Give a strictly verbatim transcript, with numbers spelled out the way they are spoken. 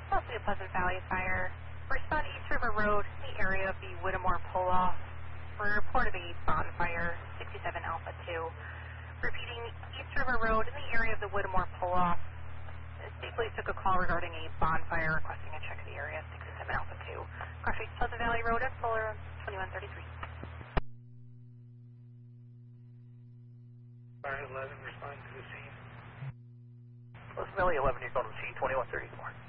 Mostly a Pleasant Valley fire. Respond to East River Road in the area of the Whittemore pull-off. We reported a bonfire, sixty-seven Alpha two. Repeating, East River Road in the area of the Whittemore pull-off. State Police took a call regarding a bonfire, requesting a check of the area, sixty-seven Alpha two. Crossing Pleasant Valley Road at Fuller, twenty-one thirty-three. Fire eleven, respond to the scene. Pleasant Valley eleven, you're going to the scene, twenty-one thirty-four.